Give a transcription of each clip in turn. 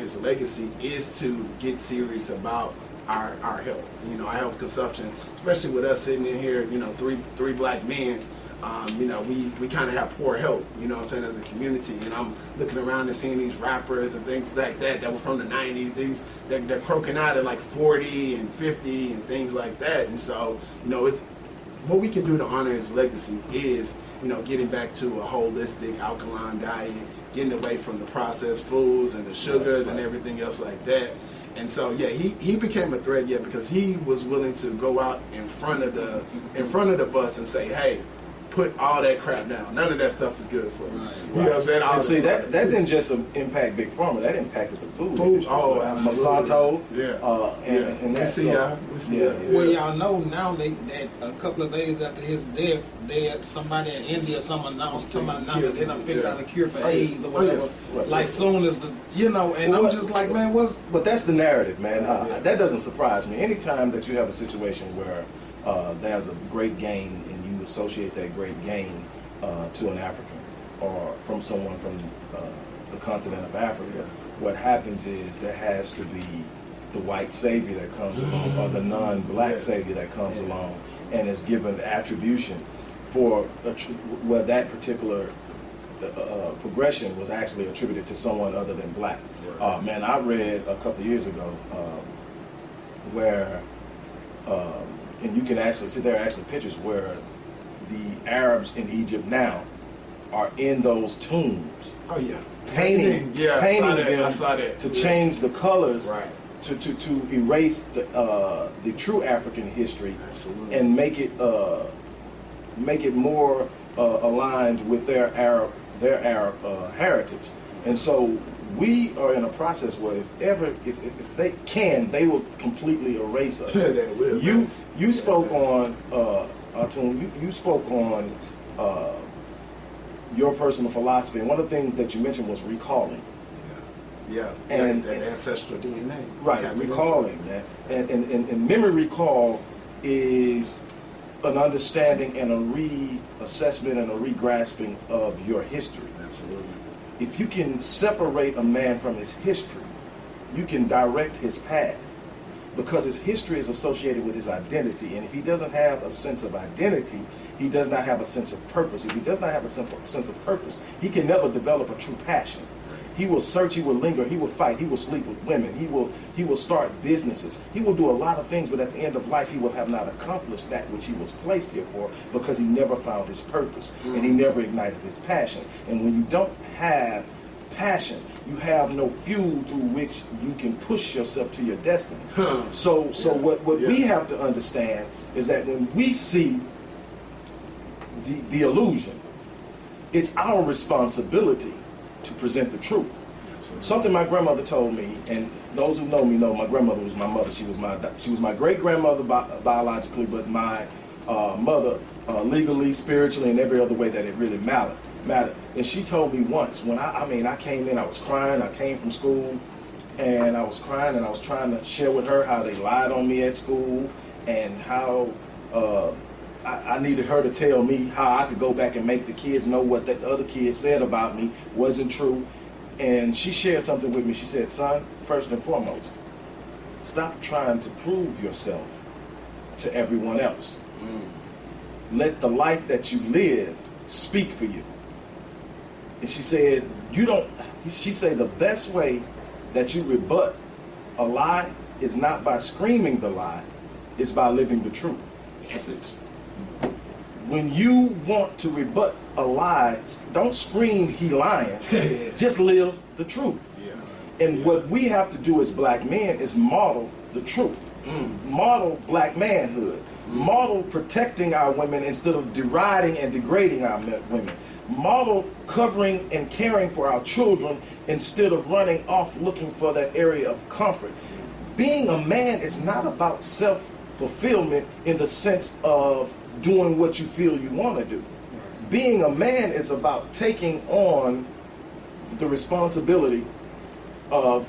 his legacy is to get serious about our health, our health consumption, especially with us sitting in here, three black men. We kind of have poor health, what I'm saying, as a community. And I'm looking around and seeing these rappers and things like that were from the 90s. They're croaking out at like 40 and 50 and things like that. And so, it's what we can do to honor his legacy is, getting back to a holistic alkaline diet, getting away from the processed foods and the sugars and everything else like that. And so, yeah, he became a threat, because he was willing to go out in front of the bus and say, hey, put all that crap down. None of that stuff is good for you. Right. You know what I'm saying? And see, that didn't just impact Big Pharma. That impacted the food. Oh, absolutely. Monsanto. And that. Well, y'all know now that a couple of days after his death, somebody in India, announced now that they done figured out a cure for AIDS or whatever. Like soon as and I'm just like, man, But that's the narrative, man. That doesn't surprise me. Anytime that you have a situation where there's a great gain and you associate that great gain to an African or from someone from the continent of Africa, what happens is there has to be the white savior that comes along or the non-black savior that comes along and is given attribution for where that particular progression was actually attributed to someone other than black. Man, I read a couple of years ago where and you can actually see there are actually pictures where the Arabs in Egypt now are in those tombs. Oh yeah, painting them I saw that. to change the colors, to erase the true African history. Absolutely. And make it more aligned with their Arab heritage. And so we are in a process where if they can, they will completely erase us. They will, you spoke on Atun, you spoke on your personal philosophy, and one of the things that you mentioned was recalling. And ancestral DNA. Right, recalling that. And memory recall is an understanding and a reassessment and a regrasping of your history. Absolutely. If you can separate a man from his history, you can direct his path, because his history is associated with his identity. And if he doesn't have a sense of identity, he does not have a sense of purpose. If he does not have a sense of purpose, he can never develop a true passion. He will search, he will linger, he will fight, he will sleep with women, he will start businesses, he will do a lot of things, but at the end of life he will have not accomplished that which he was placed here for, because he never found his purpose and he never ignited his passion. And when you don't have passion, you have no fuel through which you can push yourself to your destiny. So what we have to understand is that when we see the illusion, it's our responsibility to present the truth. Something my grandmother told me, and those who know me know my grandmother was my mother. She was my great grandmother biologically, but my mother legally, spiritually, and every other way that it really mattered. And she told me once when I came in, I was crying. I came from school, and I was crying, and I was trying to share with her how they lied on me at school, and how I needed her to tell me how I could go back and make the kids know what the other kids said about me wasn't true. And she shared something with me. She said, son, first and foremost, stop trying to prove yourself to everyone else. Let the life that you live speak for you. And she says, she said the best way that you rebut a lie is not by screaming the lie, it's by living the truth. Message. When you want to rebut a lie, don't scream he lying. Just live the truth. And what we have to do as black men is model the truth. Model black manhood. Model protecting our women instead of deriding and degrading our women. Model covering and caring for our children instead of running off looking for that area of comfort. Being a man is not about self-fulfillment in the sense of doing what you feel you want to do. Being a man is about taking on the responsibility of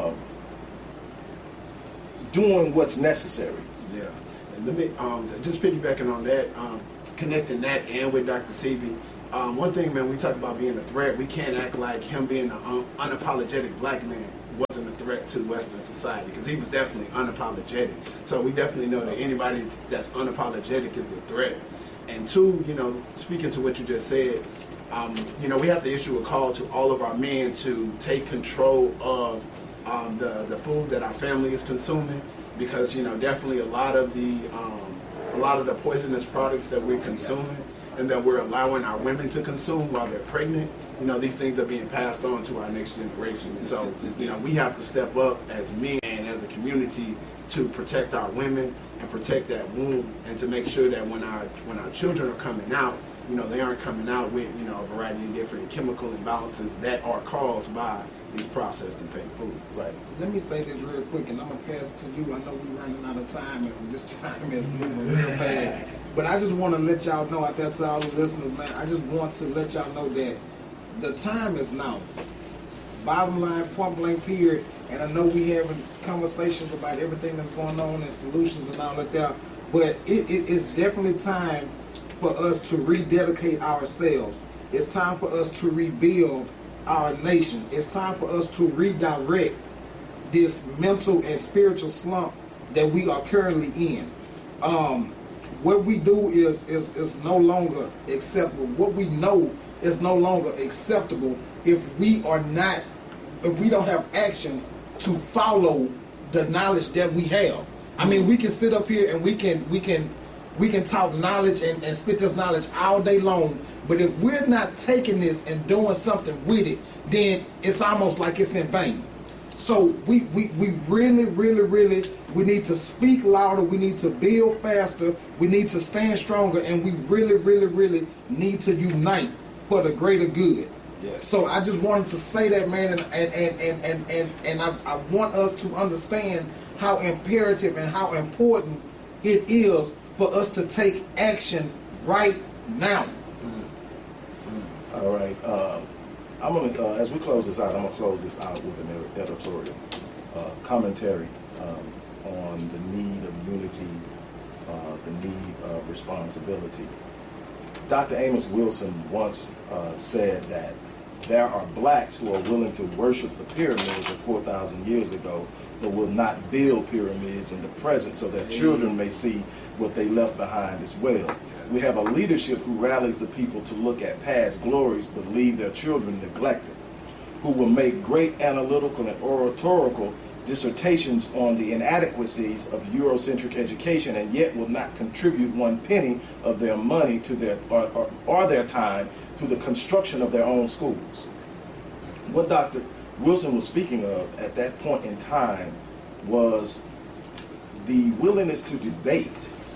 doing what's necessary. And let me just piggybacking on that, connecting that and with Dr. Sebi, One thing, man, we talk about being a threat. We can't act like him being an unapologetic black man wasn't a threat to Western society, because he was definitely unapologetic. So we definitely know that anybody that's unapologetic is a threat. And two, speaking to what you just said, we have to issue a call to all of our men to take control of the food that our family is consuming, because definitely a lot of the poisonous products that we're consuming and that we're allowing our women to consume while they're pregnant, these things are being passed on to our next generation. And so, we have to step up as men and as a community to protect our women and protect that womb, and to make sure that when our children are coming out, they aren't coming out with, a variety of different chemical imbalances that are caused by these processed and fake foods. Right. Let me say this real quick, and I'm going to pass it to you. I know we're running out of time, and this time is moving real fast. But I just want to let y'all know out there to all the listeners, man, I just want to let y'all know that the time is now. Bottom line, point blank, period. And I know we having conversations about everything that's going on and solutions and all that there, but it is definitely time for us to rededicate ourselves. It's time for us to rebuild our nation. It's time for us to redirect this mental and spiritual slump that we are currently in. What we do is no longer acceptable. What we know is no longer acceptable if we don't have actions to follow the knowledge that we have. I mean, we can sit up here and we can talk knowledge and spit this knowledge all day long, but if we're not taking this and doing something with it, then it's almost like it's in vain. So we really, really, really, we need to speak louder, we need to build faster, we need to stand stronger, and we really, really, really need to unite for the greater good. Yes. So I just wanted to say that, man, and I want us to understand how imperative and how important it is for us to take action right now. All right. I'm gonna, as we close this out, I'm gonna close this out with an editorial commentary on the need of unity, the need of responsibility. Dr. Amos Wilson once said that there are blacks who are willing to worship the pyramids of 4,000 years ago, but will not build pyramids in the present so that children may see what they left behind as well. We have a leadership who rallies the people to look at past glories but leave their children neglected, who will make great analytical and oratorical dissertations on the inadequacies of Eurocentric education and yet will not contribute one penny of their money to their or their time to the construction of their own schools. What Dr. Wilson was speaking of at that point in time was the willingness to debate,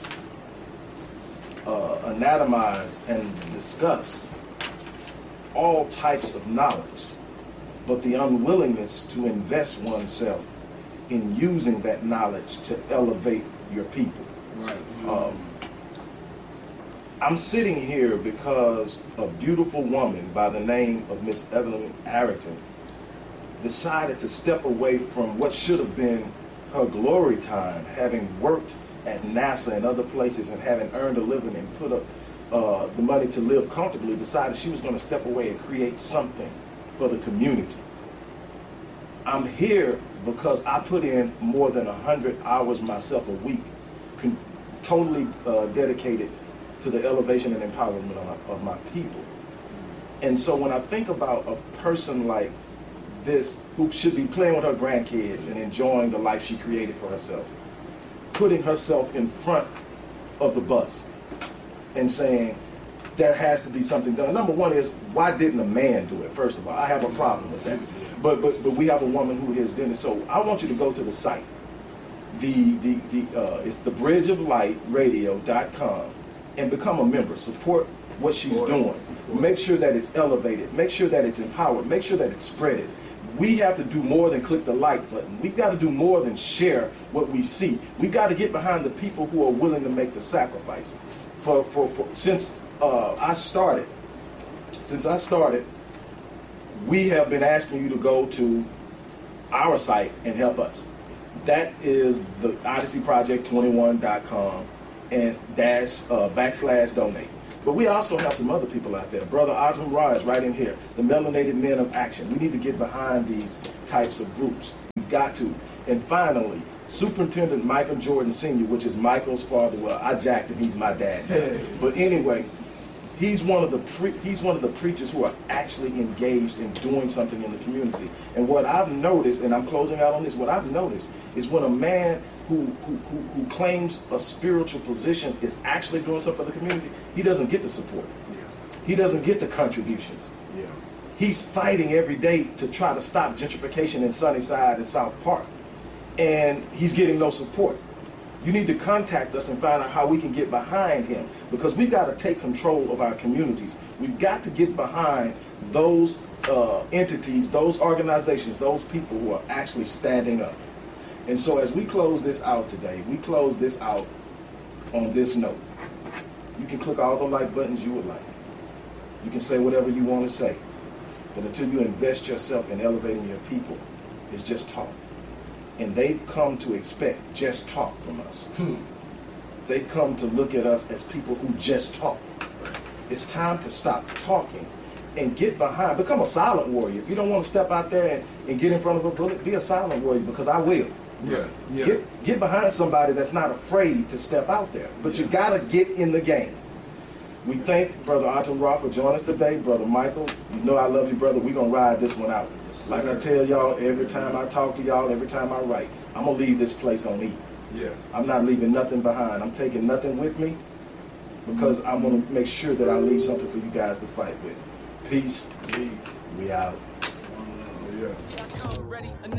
anatomize, and discuss all types of knowledge, but the unwillingness to invest oneself in using that knowledge to elevate your people. Right. I'm sitting here because a beautiful woman by the name of Miss Evelyn Arrington decided to step away from what should have been her glory time, having worked at NASA and other places and having earned a living and put up the money to live comfortably, decided she was going to step away and create something for the community. I'm here because I put in more than 100 hours myself a week, totally dedicated to the elevation and empowerment of my people. And so when I think about a person like this who should be playing with her grandkids and enjoying the life she created for herself, putting herself in front of the bus and saying there has to be something done. Number one is, why didn't a man do it? First of all, I have a problem with that. But we have a woman who has done it. So I want you to go to the site. It's thebridgeoflightradio.com and become a member. Support what she's doing. Make sure that it's elevated. Make sure that it's empowered. Make sure that it's spreaded. We have to do more than click the like button. We've got to do more than share what we see. We've got to get behind the people who are willing to make the sacrifice. Since I started, we have been asking you to go to our site and help us. That is the OdysseyProject21.com and /donate. But we also have some other people out there. Brother Atum Raj right in here, the Melanated Men of Action. We need to get behind these types of groups. We've got to. And finally, Superintendent Michael Jordan Sr., which is Michael's father. Well, I jacked him, he's my dad. But anyway, he's one of the preachers who are actually engaged in doing something in the community. And what I've noticed, and I'm closing out on this, what I've noticed is when a man who claims a spiritual position is actually doing something for the community, he doesn't get the support. Yeah. He doesn't get the contributions. Yeah. He's fighting every day to try to stop gentrification in Sunnyside and South Park. And he's getting no support. You need to contact us and find out how we can get behind him, because we've got to take control of our communities. We've got to get behind those entities, those organizations, those people who are actually standing up. And so as we close this out today, we close this out on this note. You can click all the like buttons you would like. You can say whatever you want to say. But until you invest yourself in elevating your people, it's just talk. And they've come to expect just talk from us. They come to look at us as people who just talk. It's time to stop talking and get behind. Become a silent warrior. If you don't want to step out there and get in front of a bullet, be a silent warrior, because I will. Yeah, yeah. Get behind somebody that's not afraid to step out there. But you got to get in the game. We thank Brother Atum Ra for joining us today. Brother Michael, you know I love you, brother. We're going to ride this one out. Like I tell y'all, every time I talk to y'all, every time I write, I'm going to leave this place on E. Yeah. I'm not leaving nothing behind. I'm taking nothing with me, because I'm going to make sure that I leave something for you guys to fight with. Peace. Peace. We out. Yeah.